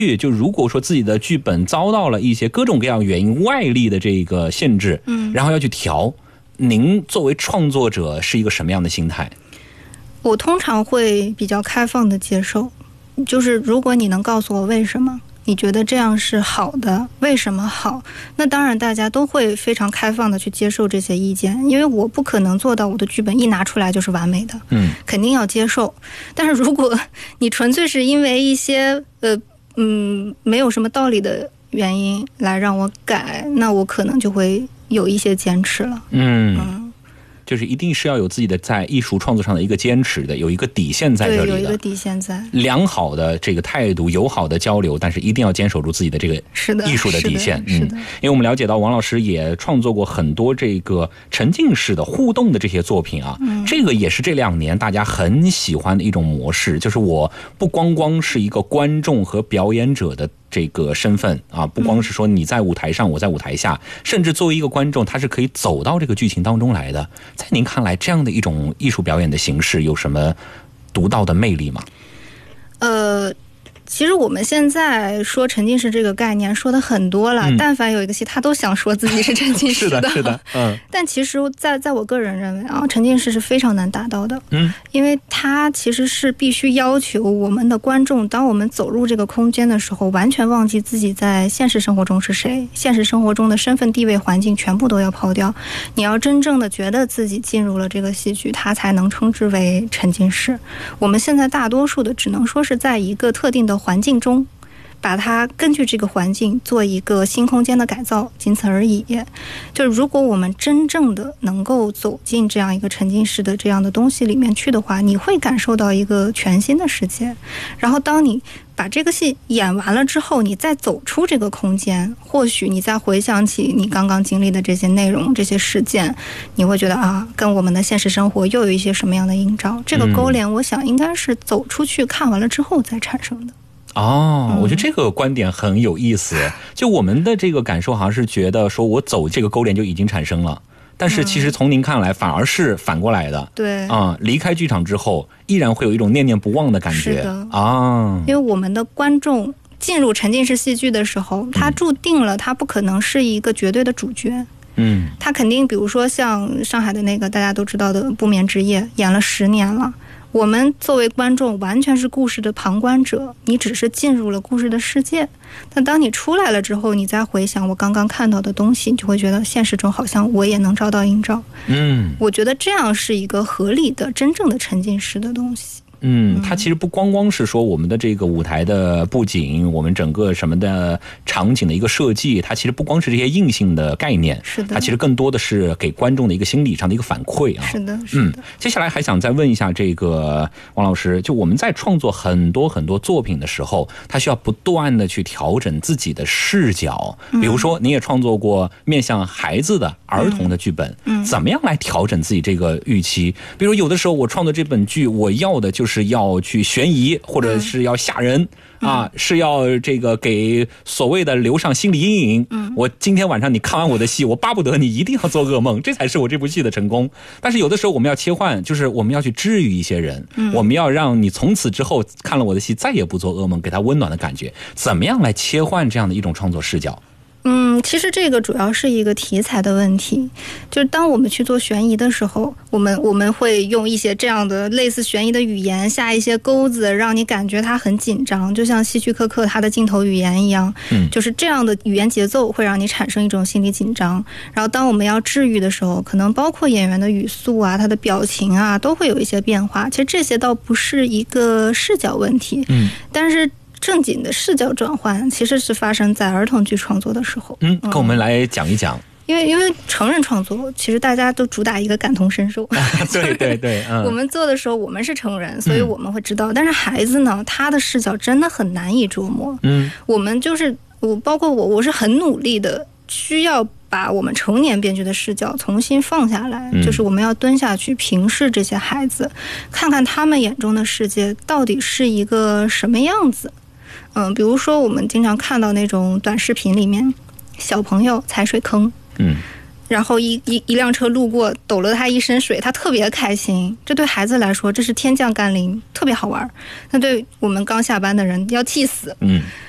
就如果说自己的剧本遭到了一些各种各样原因外力的这个限制，然后要去调，您作为创作者是一个什么样的心态？ 我通常会比较开放的接受，就是如果你能告诉我为什么你觉得这样是好的，为什么好，那当然大家都会非常开放的去接受这些意见，因为我不可能做到我的剧本一拿出来就是完美的，肯定要接受。但是如果你纯粹是因为一些没有什么道理的原因来让我改，那我可能就会有一些坚持了。 就是一定是要有自己的在艺术创作上的一个坚持的，有一一个底线在这里的， 对，有一个底线在， 良好的这个态度，友好的交流，但是一定要坚守住自己的这个艺术的底线。 是的， 因为我们了解到王老师也创作过很多这个沉浸式的互动的这些作品啊，这个也是这2年大家很喜欢的一种模式，就是我不光是一个观众和表演者的这个身份啊，不光是说你在舞台上我在舞台下，甚至作为一个观众他是可以走到这个剧情当中来的。在您看来这样的一种艺术表演的形式有什么独到的魅力吗？ 其实我们现在说沉浸式这个概念说的很多了，但凡有一个戏他都想说自己是沉浸式的是的， 但其实在我个人认为啊，沉浸式是非常难达到的，因为它其实是必须要求我们的观众，当我们走入这个空间的时候，完全忘记自己在现实生活中是谁，现实生活中的身份地位环境全部都要抛掉，你要真正的觉得自己进入了这个戏剧，它才能称之为沉浸式。我们现在大多数的只能说是在一个特定的环境中，把它根据这个环境做一个新空间的改造，仅此而已。就是如果我们真正的能够走进这样一个沉浸式的这样的东西里面去的话，你会感受到一个全新的世界。然后当你把这个戏演完了之后，你再走出这个空间，或许你再回想起你刚刚经历的这些内容，这些事件，你会觉得啊，跟我们的现实生活又有一些什么样的映照。这个勾连我想应该是走出去看完了之后再产生的。 我觉得这个观点很有意思。就我们的这个感受好像是觉得说我走这个勾连就已经产生了，但是其实从您看来反而是反过来的。 对离开剧场之后依然会有一种念念不忘的感觉。 是的因为我们的观众进入沉浸式戏剧的时候，他注定了他不可能是一个绝对的主角。他肯定比如说像上海的那个大家都知道的不眠之夜，演了10年了，我们作为观众完全是故事的旁观者，你只是进入了故事的世界，但当你出来了之后，你再回想我刚刚看到的东西，你就会觉得现实中好像我也能找到映照。我觉得这样是一个合理的真正的沉浸式的东西。 它其实不光是说我们的这个舞台的布景，我们整个什么的场景的一个设计，它其实不光是这些硬性的概念， 是的， 它其实更多的是给观众的一个心理上的一个反馈啊。 是的。 接下来还想再问一下这个王老师，就我们在创作很多作品的时候，它需要不断的去调整自己的视角。比如说你也创作过面向孩子的儿童的剧本，怎么样来调整自己这个预期？比如有的时候我创作这本剧，我要的就是要去悬疑，或者是要吓人是要这个给所谓的留上心理阴影。我今天晚上你看完我的戏，我巴不得你一定要做噩梦，这才是我这部戏的成功。但是有的时候我们要切换，就是我们要去治愈一些人，我们要让你从此之后看了我的戏再也不做噩梦，给他温暖的感觉。怎么样来切换这样的一种创作视角？ 其实这个主要是一个题材的问题，就是当我们去做悬疑的时候，我们会用一些这样的类似悬疑的语言下一些钩子，让你感觉它很紧张，就像希区柯克他的镜头语言一样，就是这样的语言节奏会让你产生一种心理紧张。然后当我们要治愈的时候，可能包括演员的语速啊，他的表情啊，都会有一些变化。其实这些倒不是一个视角问题，但是正经的视角转换其实是发生在儿童剧创作的时候。 跟我们来讲一讲。 因为成人创作其实大家都主打一个感同身受对我们做的时候我们是成人，所以我们会知道，但是孩子呢，他的视角真的很难以琢磨。我们就是包括我是很努力的需要把我们成年编剧的视角重新放下来，就是我们要蹲下去平视这些孩子，看看他们眼中的世界到底是一个什么样子。比如说我们经常看到那种短视频里面小朋友踩水坑，然后一辆车路过抖了他一身水，他特别开心，这对孩子来说这是天降甘霖，特别好玩。那对我们刚下班的人要气死。